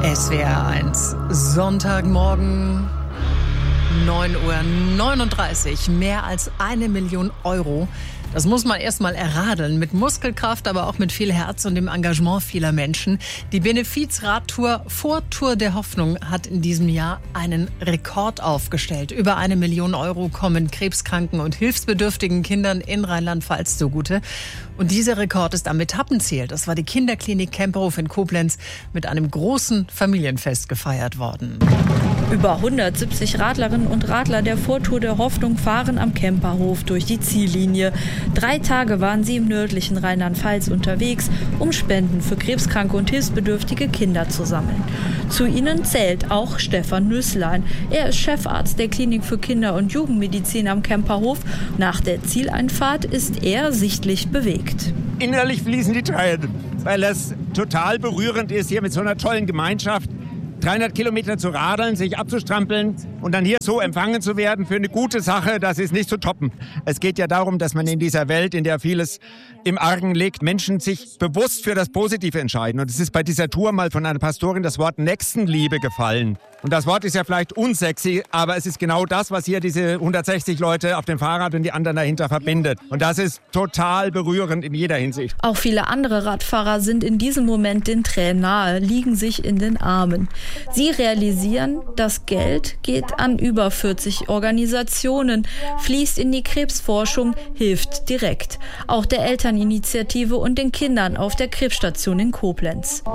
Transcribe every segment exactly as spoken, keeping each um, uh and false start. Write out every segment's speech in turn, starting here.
S W R eins, Sonntagmorgen, neun Uhr neununddreißig, mehr als eine Million Euro. Das muss man erst mal erradeln, mit Muskelkraft, aber auch mit viel Herz und dem Engagement vieler Menschen. Die Benefizradtour Vortour der Hoffnung hat in diesem Jahr einen Rekord aufgestellt. Über eine Million Euro kommen krebskranken und hilfsbedürftigen Kindern in Rheinland-Pfalz zugute. Und dieser Rekord ist am Etappenziel. Das war die Kinderklinik Kemperhof in Koblenz mit einem großen Familienfest gefeiert worden. Über hundertsiebzig Radlerinnen und Radler der Vortour der Hoffnung fahren am Kemperhof durch die Ziellinie. Drei Tage waren sie im nördlichen Rheinland-Pfalz unterwegs, um Spenden für krebskranke und hilfsbedürftige Kinder zu sammeln. Zu ihnen zählt auch Stefan Nüßlein. Er ist Chefarzt der Klinik für Kinder- und Jugendmedizin am Kemperhof. Nach der Zieleinfahrt ist er sichtlich bewegt. Innerlich fließen die Tränen, weil es total berührend ist, hier mit so einer tollen Gemeinschaft dreihundert Kilometer zu radeln, sich abzustrampeln und dann hier so empfangen zu werden für eine gute Sache, das ist nicht zu toppen. Es geht ja darum, dass man in dieser Welt, in der vieles im Argen liegt, Menschen sich bewusst für das Positive entscheiden. Und es ist bei dieser Tour mal von einer Pastorin das Wort Nächstenliebe gefallen. Und das Wort ist ja vielleicht unsexy, aber es ist genau das, was hier diese hundertsechzig Leute auf dem Fahrrad und die anderen dahinter verbindet. Und das ist total berührend in jeder Hinsicht. Auch viele andere Radfahrer sind in diesem Moment den Tränen nahe, liegen sich in den Armen. Sie realisieren, das Geld geht an über vierzig Organisationen, fließt in die Krebsforschung, hilft direkt. Auch der Elterninitiative und den Kindern auf der Krebsstation in Koblenz.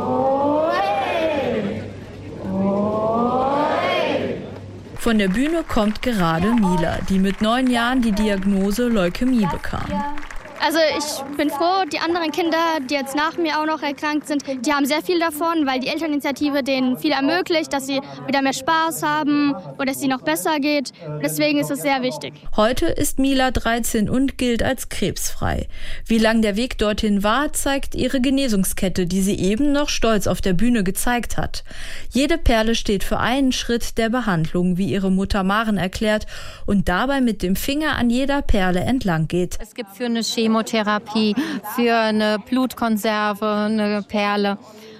Von der Bühne kommt gerade Mila, die mit neun Jahren die Diagnose Leukämie bekam. Also ich bin froh, die anderen Kinder, die jetzt nach mir auch noch erkrankt sind, die haben sehr viel davon, weil die Elterninitiative denen viel ermöglicht, dass sie wieder mehr Spaß haben und dass es ihnen noch besser geht. Deswegen ist es sehr wichtig. Heute ist Mila dreizehn und gilt als krebsfrei. Wie lang der Weg dorthin war, zeigt ihre Genesungskette, die sie eben noch stolz auf der Bühne gezeigt hat. Jede Perle steht für einen Schritt der Behandlung, wie ihre Mutter Maren erklärt, und dabei mit dem Finger an jeder Perle entlang geht. Es gibt für eine Chemotherapie, für eine Blutkonserve eine Perle.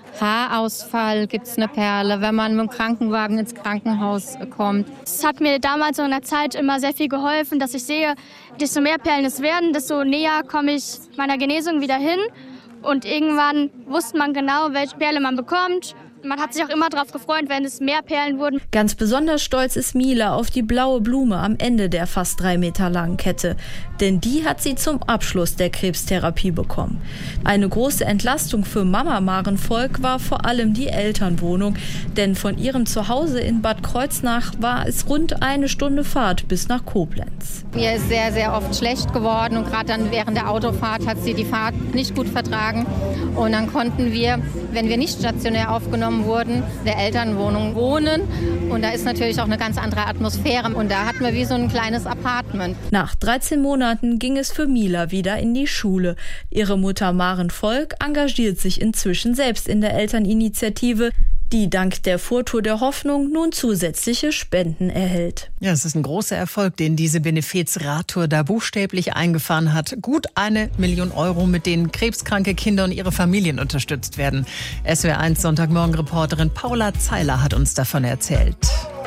Haarausfall gibt es eine Perle, wenn man mit dem Krankenwagen ins Krankenhaus kommt. Es hat mir damals in der Zeit immer sehr viel geholfen, dass ich sehe, desto mehr Perlen es werden, desto näher komme ich meiner Genesung wieder hin. Und irgendwann wusste man genau, welche Perle man bekommt. Man hat sich auch immer darauf gefreut, wenn es mehr Perlen wurden. Ganz besonders stolz ist Mila auf die blaue Blume am Ende der fast drei Meter langen Kette. Denn die hat sie zum Abschluss der Krebstherapie bekommen. Eine große Entlastung für Mama Maren Volk war vor allem die Elternwohnung. Denn von ihrem Zuhause in Bad Kreuznach war es rund eine Stunde Fahrt bis nach Koblenz. Mir ist sehr, sehr oft schlecht geworden und gerade dann während der Autofahrt hat sie die Fahrt nicht gut vertragen. Und dann konnten wir, wenn wir nicht stationär aufgenommen wurden, der Elternwohnung wohnen. Und da ist natürlich auch eine ganz andere Atmosphäre. Und da hatten wir wie so ein kleines Apartment. Nach dreizehn Monaten ging es für Mila wieder in die Schule. Ihre Mutter Maren Volk engagiert sich inzwischen selbst in der Elterninitiative, die dank der Vortour der Hoffnung nun zusätzliche Spenden erhält. Ja, es ist ein großer Erfolg, den diese Benefizradtour da buchstäblich eingefahren hat. Gut eine Million Euro, mit denen krebskranke Kinder und ihre Familien unterstützt werden. S W R eins Sonntagmorgen-Reporterin Paula Zeiler hat uns davon erzählt.